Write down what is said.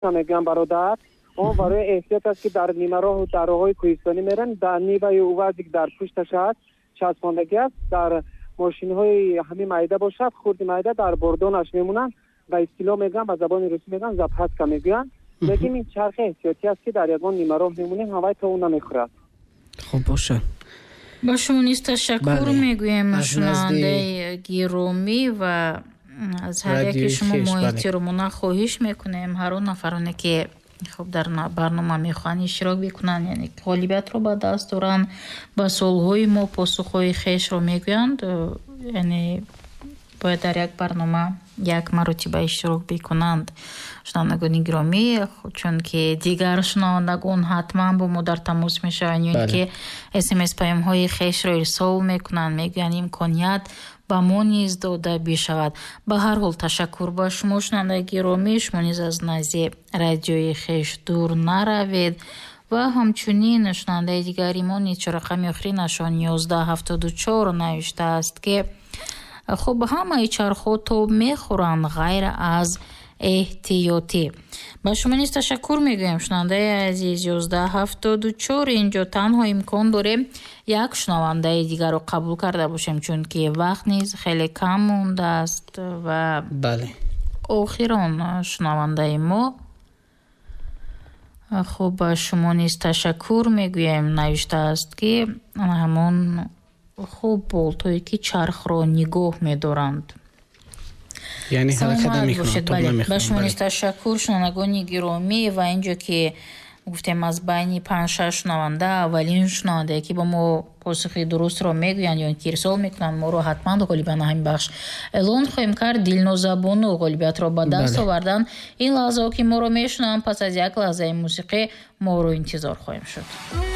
мегӯям бародар, он барои эҳтиёт аст ки дар нимароҳу дароҳои кӯҳистонӣ меравем. Дар ниваи увазик дар пушташ аст часпондагӣ аст. Дар мошинҳои ҳамин майда бошад, хурди майда дар бордонаш мемунанд. ба истилоҳ мегӯям, ба забони русӣ мегӯям, запаска мегӯям. Мегӯям ин чархи эҳтиётӣ аст ки дар ягон нимароҳ мемунем, ҳавай то он намехӯрад. хуб бошад. ба шумо низ ташаккур мегӯем шунавандаи гиромӣ ва аз ҳар яки шумо мо эҳтиромона хоҳиш мекунем ҳар он нафароне ки хуб дар барнома мехоҳанд иштирок бикунанд, яъне ғолибиятро ба даст доранд, ба суолҳои мо посухҳои хешро мегӯянд, яъне бояд дар як барнома як маротиба иштирок бикунанд. шунавандагони гиромӣ, чунки дигар шунавандагон ҳатман бо мо дар тамос мешаванд, ё ин ки смс паёмҳои хешро ирсол мекунанд, мегӯянд имконият ба мо низ дода бишавад. ба ҳар ҳол ташаккур ба шумо шунавандаи гиромӣ, шумо низ аз назди радиои хеш дур наравед ва ҳамчунин шунавандаи дигари мо низ чорақами охиринашон 1174 навиштааст ки хуб ҳамаи чархҳо тоб мехӯранд ғайр аз эҳтиётӣ. ба шумо низ ташаккур мегӯем шунавандаи азиз 1174. инҷо танҳо имкон дорем як шунавандаи дигарро қабул карда бошем, чунки вақт низ хеле кам мондааст ва охирон шунавандаи мо. хуб ба шумо низ ташаккур мегӯем, навиштааст ки ҳамон хуб болтое ки чархро нигоҳ медоранд, яъне ҳаракат намекунанд. ба шумо низ ташаккур шунавандагони гиромӣ. ва инҷо ки гуфтем аз байни 5-6 шунаванда аввалин шунавандае ки ба мо посухи дурустро мегӯянд ё ки ирсол мекунанд, моро ҳатман ғолибан ҳамин бахш эълон хоҳем кард. дилнозабону ғолибиятро ба даст овардан ин лаҳзаҳо ки моро мешунаванд. пас аз як лаҳзаи мусиқӣ моро интизор хоҳем шуд.